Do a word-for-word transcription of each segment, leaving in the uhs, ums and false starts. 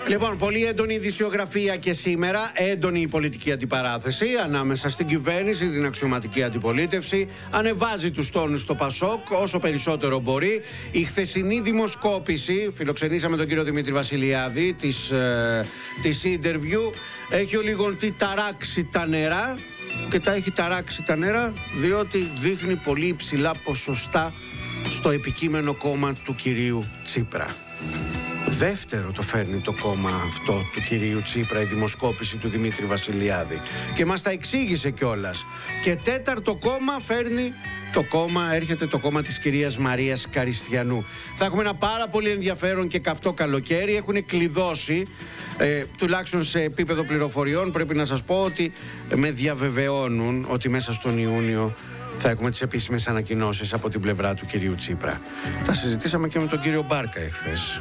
Λοιπόν, πολύ έντονη ειδησιογραφία και σήμερα, έντονη η πολιτική αντιπαράθεση ανάμεσα στην κυβέρνηση, την αξιωματική αντιπολίτευση. Ανεβάζει τους τόνους στο Πασόκ όσο περισσότερο μπορεί. Η χθεσινή δημοσκόπηση, φιλοξενήσαμε τον κύριο Δημήτρη Βασιλιάδη, της, ε, της interview, έχει ο λίγον τι ταράξει τα νερά. Και τα έχει ταράξει τα νερά διότι δείχνει πολύ υψηλά ποσοστά στο επικείμενο κόμμα του κυρίου Τσίπρα. Δεύτερο το φέρνει το κόμμα αυτό του κυρίου Τσίπρα, η δημοσκόπηση του Δημήτρη Βασιλιάδη. Και μας τα εξήγησε κιόλας. Και τέταρτο κόμμα φέρνει το κόμμα, έρχεται το κόμμα της κυρίας Μαρίας Καριστιανού. Θα έχουμε ένα πάρα πολύ ενδιαφέρον και καυτό καλοκαίρι. Έχουν κλειδώσει, ε, τουλάχιστον σε επίπεδο πληροφοριών, πρέπει να σας πω ότι με διαβεβαιώνουν ότι μέσα στον Ιούνιο θα έχουμε τις επίσημες ανακοινώσεις από την πλευρά του κυρίου Τσίπρα. Τα συζητήσαμε και με τον κύριο Μπάρκα εχθές.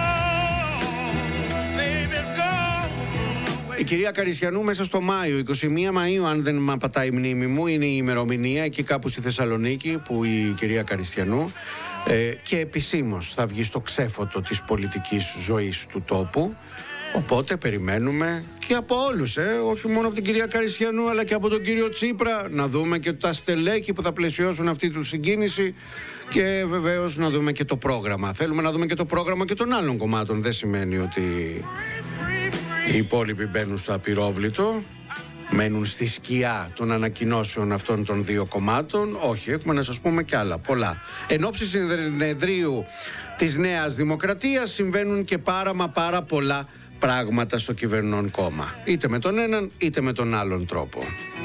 Η κυρία Καριστιανού μέσα στο Μάιο, είκοσι μία Μαΐου, αν δεν με πατάει η μνήμη μου, είναι η ημερομηνία εκεί κάπου στη Θεσσαλονίκη που η κυρία Καριστιανού ε, και επισήμως θα βγει στο ξέφωτο της πολιτικής ζωής του τόπου. Οπότε περιμένουμε και από όλους, ε, όχι μόνο από την κυρία Καριστιανού αλλά και από τον κύριο Τσίπρα, να δούμε και τα στελέχη που θα πλαισιώσουν αυτή τη συγκίνηση και βεβαίως να δούμε και το πρόγραμμα. Θέλουμε να δούμε και το πρόγραμμα και των άλλων κομμάτων. Δεν σημαίνει ότι οι υπόλοιποι μπαίνουν στο απειρόβλητο, μένουν στη σκιά των ανακοινώσεων αυτών των δύο κομμάτων. Όχι, έχουμε να σας πούμε κι άλλα, πολλά. Εν ώψη συνεδρίου της Νέας Δημοκρατίας συμβαίνουν και πάρα μα πάρα πολλά πράγματα στο κυβερνών κόμμα. Είτε με τον έναν είτε με τον άλλον τρόπο.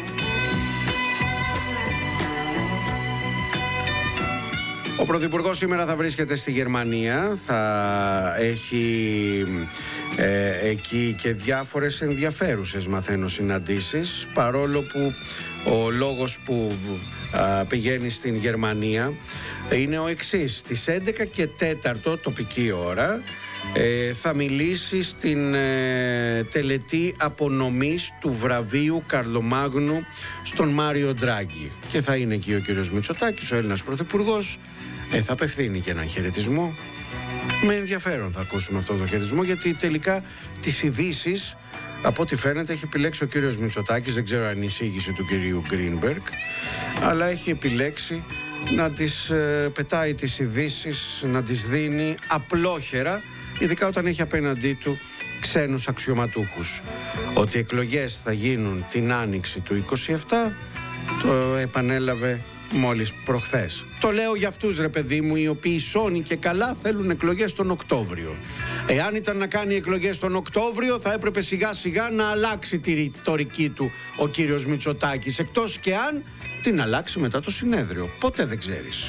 Ο Πρωθυπουργός σήμερα θα βρίσκεται στη Γερμανία, θα έχει ε, εκεί και διάφορες ενδιαφέρουσες, μαθαίνω, συναντήσεις, παρόλο που ο λόγος που α, πηγαίνει στην Γερμανία είναι ο εξής. Στις έντεκα και τέταρτο τοπική ώρα ε, θα μιλήσει στην ε, τελετή απονομής του βραβείου Καρλομάγνου στον Μάριο Ντράγκη. Και θα είναι εκεί ο κύριος Μητσοτάκης, ο Έλληνας Πρωθυπουργός. Ε, θα απευθύνει και έναν χαιρετισμό. Με ενδιαφέρον θα ακούσουμε αυτό το χαιρετισμό, γιατί τελικά τις ειδήσεις, από ό,τι φαίνεται, έχει επιλέξει ο κύριος Μητσοτάκης. Δεν ξέρω αν η εισήγηση του κυρίου Γκρίνμπεργκ, αλλά έχει επιλέξει να τις ε, πετάει τις ειδήσεις, να τις δίνει απλόχερα, ειδικά όταν έχει απέναντί του ξένους αξιωματούχους. Ότι εκλογές θα γίνουν την άνοιξη του είκοσι επτά, το επανέλαβε μόλις προχθές. Το λέω για αυτούς, ρε παιδί μου, οι οποίοι σώνοι και καλά θέλουν εκλογές τον Οκτώβριο. Εάν ήταν να κάνει εκλογές τον Οκτώβριο, θα έπρεπε σιγά σιγά να αλλάξει τη ρητορική του ο κύριος Μητσοτάκης, εκτός και αν την αλλάξει μετά το συνέδριο. Ποτέ δεν ξέρεις.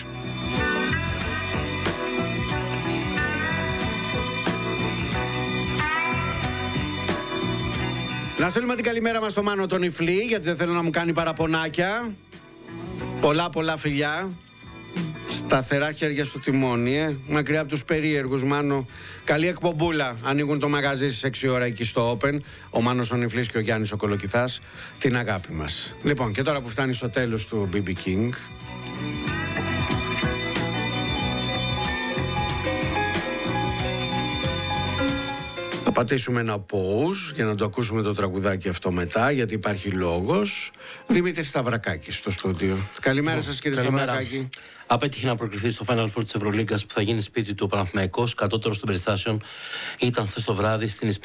Να στέλνουμε την καλημέρα μας στο Μάνο τον Ιφλή, γιατί δεν θέλω να μου κάνει παραπονάκια. Πολλά πολλά φιλιά, σταθερά χέρια στο τιμόνι, ε. μακριά από τους περίεργους, Μάνο. Καλή εκπομπούλα, ανοίγουν το μαγαζί στις έξι ώρα εκεί στο Open. Ο Μάνος ο Νιφλής και ο Γιάννης ο Κολοκυθάς, την αγάπη μας. Λοιπόν, και τώρα που φτάνει στο τέλος του μπι μπι King, θα πατήσουμε ένα pause για να το ακούσουμε το τραγουδάκι αυτό μετά, γιατί υπάρχει λόγος. Δημήτρης Σταυρακάκης στο στούντιο. Καλημέρα σας, κύριε Σταυρακάκη. Απέτυχε να προκριθεί στο Final Four της Ευρωλίγκας που θα γίνει σπίτι του ο Παναθηναϊκός. Κατώτερος των περιστάσεων ήταν χθες το βράδυ στην Ισπανία.